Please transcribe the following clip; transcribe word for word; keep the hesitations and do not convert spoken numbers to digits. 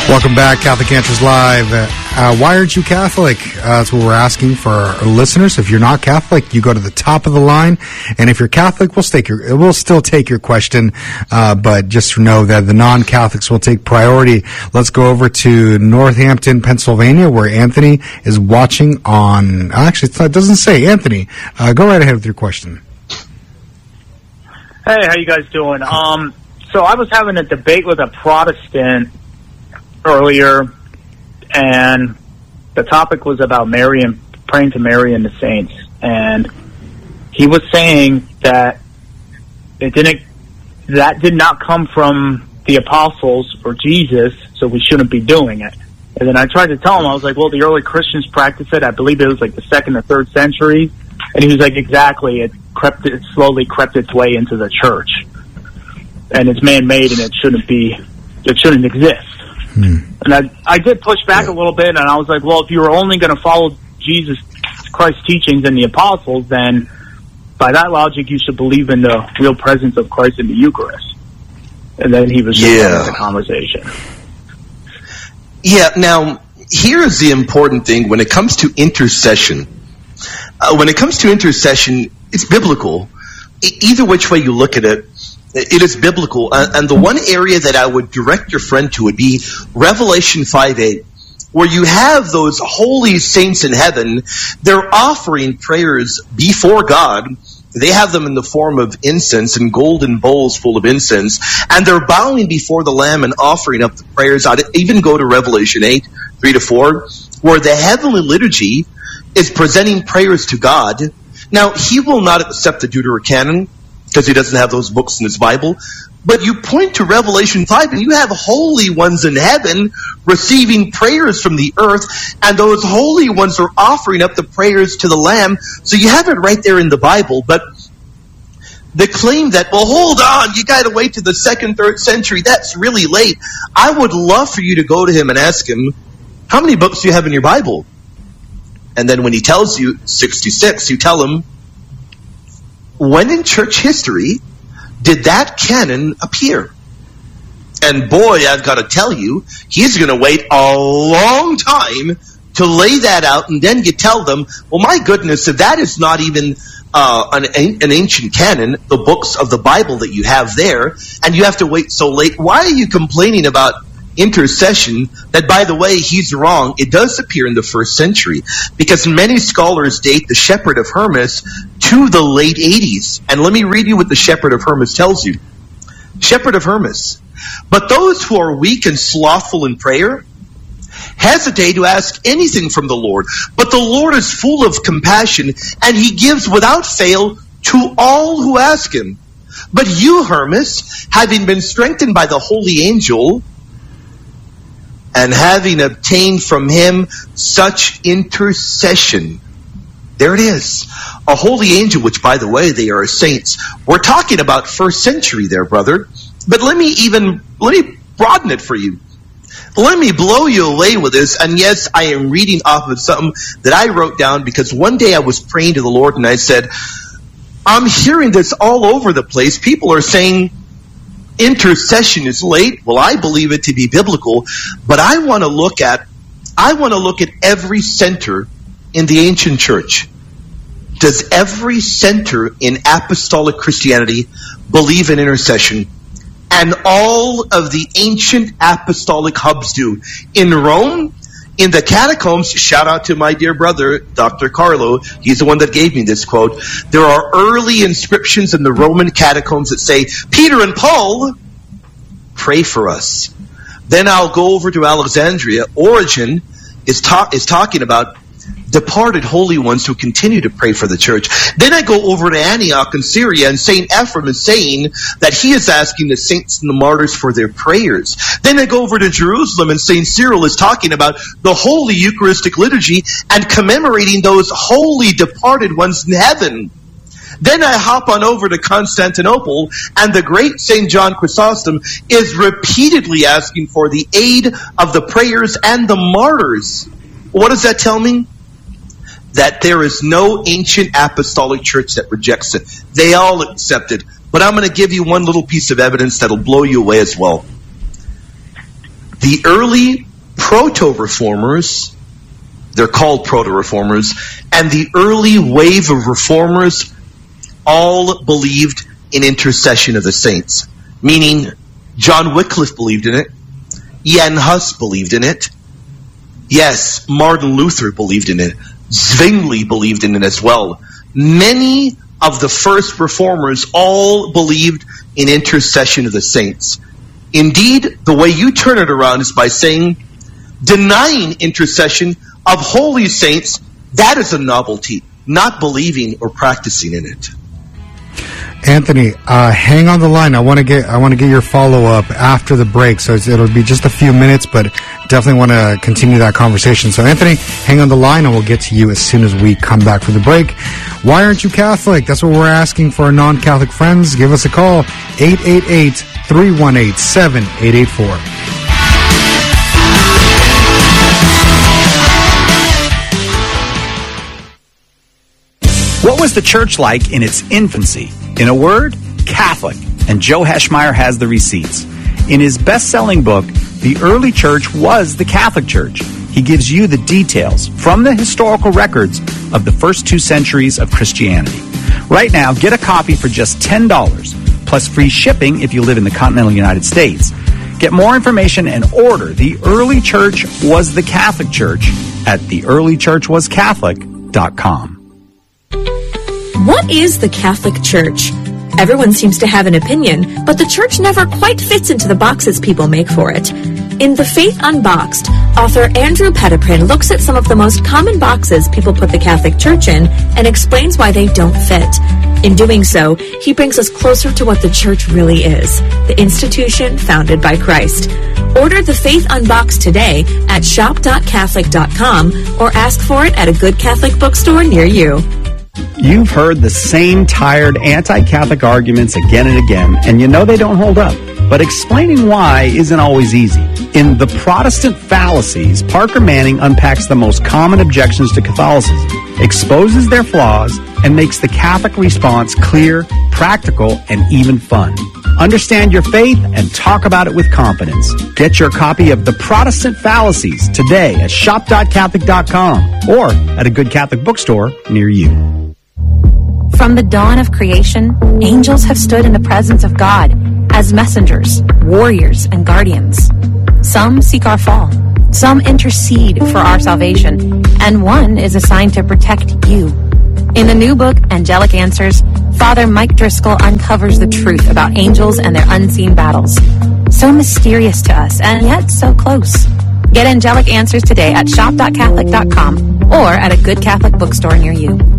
Welcome back, Catholic Answers Live. Uh, why aren't you Catholic? Uh, that's what we're asking for our listeners. If you're not Catholic, you go to the top of the line. And if you're Catholic, we'll, take your, we'll still take your question. Uh, but just know that the non-Catholics will take priority. Let's go over to Northampton, Pennsylvania, where Anthony is watching on... Actually, it doesn't say Anthony. Uh, go right ahead with your question. Hey, how you guys doing? Um, so I was having a debate with a Protestant earlier, and the topic was about Mary and praying to Mary and the saints, and he was saying that it didn't, that did not come from the apostles or Jesus, so we shouldn't be doing it. And then I tried to tell him, I was like, well, the early Christians practiced it. I believe it was like the second or third century, and he was like, exactly, it crept, it slowly crept its way into the church, and it's man-made, and it shouldn't be, it shouldn't exist. Hmm. And I, I did push back yeah. a little bit, and I was like, well, if you were only going to follow Jesus Christ's teachings and the apostles, then by that logic, you should believe in the real presence of Christ in the Eucharist. And then he was just yeah. in the conversation. Yeah, now, here's the important thing when it comes to intercession. Uh, when it comes to intercession, it's biblical. E- either which way you look at it, it is biblical. Uh, and the one area that I would direct your friend to would be Revelation five eight, where you have those holy saints in heaven. They're offering prayers before God. They have them in the form of incense and golden bowls full of incense. And they're bowing before the Lamb and offering up the prayers. I'd even go to Revelation eight, three to four, where the heavenly liturgy is presenting prayers to God. Now, he will not accept the Deuterocanon, because he doesn't have those books in his Bible. But you point to Revelation five, and you have holy ones in heaven receiving prayers from the earth, and those holy ones are offering up the prayers to the Lamb. So you have it right there in the Bible. But the claim that, well, hold on, you got to wait to the second, third century, that's really late. I would love for you to go to him and ask him, how many books do you have in your Bible? And then when he tells you sixty-six, you tell him, when in church history did that canon appear? And boy, I've got to tell you, he's going to wait a long time to lay that out, and then you tell them, well, my goodness, if that is not even uh, an, an ancient canon, the books of the Bible that you have there, and you have to wait so late, why are you complaining about intercession that, by the way, he's wrong? It does appear in the first century, because many scholars date the Shepherd of Hermas to the late eighties. And let me read you what the Shepherd of Hermas tells you. Shepherd of Hermas, but those who are weak and slothful in prayer hesitate to ask anything from the Lord, but the Lord is full of compassion, and he gives without fail to all who ask him. But you, Hermas, having been strengthened by the holy angel, and having obtained from him such intercession. There it is. A holy angel, which, by the way, they are saints. We're talking about first century there, brother. But let me even, let me broaden it for you. Let me blow you away with this. And yes, I am reading off of something that I wrote down, because one day I was praying to the Lord and I said, I'm hearing this all over the place. People are saying intercession is late. Well, I believe it to be biblical, but I want to look at, I want to look at every center in the ancient church. Does every center in apostolic Christianity believe in intercession? And all of the ancient apostolic hubs do. In Rome, in the catacombs, shout out to my dear brother, Doctor Carlo, he's the one that gave me this quote. There are early inscriptions in the Roman catacombs that say, Peter and Paul, pray for us. Then I'll go over to Alexandria. Origen is, ta- is talking about departed holy ones who continue to pray for the church. Then I go over to Antioch in Syria, and Saint Ephrem is saying that he is asking the saints and the martyrs for their prayers. Then I go over to Jerusalem, and Saint Cyril is talking about the holy Eucharistic liturgy and commemorating those holy departed ones in heaven. Then I hop on over to Constantinople, and the great Saint John Chrysostom is repeatedly asking for the aid of the prayers and the martyrs. What does that tell me? That there is no ancient apostolic church that rejects it. They all accept it. But I'm going to give you one little piece of evidence that'll blow you away as well. the early proto-reformers, they're called proto-reformers, and the early wave of reformers all believed in intercession of the saints. Meaning, John Wycliffe believed in it. Jan Hus believed in it. Yes, Martin Luther believed in it. Zwingli believed in it as well. Many of the first reformers all believed in intercession of the saints. Indeed, the way you turn it around is by saying, denying intercession of holy saints, that is a novelty, not believing or practicing in it. Anthony, uh, hang on the line. I want to get I want to get your follow up after the break, so it's, it'll be just a few minutes, but definitely want to continue that conversation. So, Anthony, hang on the line, and we'll get to you as soon as we come back from the break. Why aren't you Catholic? That's what we're asking for our non-Catholic friends. Give us a call, eight eight eight, three one eight, seven eight eight four. What was the church like in its infancy? In a word, Catholic. And Joe Heschmeyer has the receipts. In his best-selling book, The Early Church Was the Catholic Church, he gives you the details from the historical records of the first two centuries of Christianity. Right now, get a copy for just ten dollars, plus free shipping if you live in the continental United States. Get more information and order The Early Church Was the Catholic Church at the early church was catholic dot com. What is the Catholic Church? Everyone seems to have an opinion, but the church never quite fits into the boxes people make for it. In The Faith Unboxed, author Andrew Petiprin looks at some of the most common boxes people put the Catholic Church in and explains why they don't fit. In doing so, he brings us closer to what the church really is, the institution founded by Christ. Order The Faith Unboxed today at shop dot catholic dot com or ask for it at a good Catholic bookstore near you. You've heard the same tired anti-Catholic arguments again and again, and you know they don't hold up. But explaining why isn't always easy. In The Protestant Fallacies, Parker Manning unpacks the most common objections to Catholicism, exposes their flaws, and makes the Catholic response clear, practical, and even fun. Understand your faith and talk about it with confidence. Get your copy of The Protestant Fallacies today at shop dot catholic dot com or at a good Catholic bookstore near you. From the dawn of creation, angels have stood in the presence of God as messengers, warriors, and guardians. Some seek our fall. Some intercede for our salvation. And one is assigned to protect you. In the new book, Angelic Answers, Father Mike Driscoll uncovers the truth about angels and their unseen battles. So mysterious to us, and yet so close. Get Angelic Answers today at shop dot catholic dot com or at a good Catholic bookstore near you.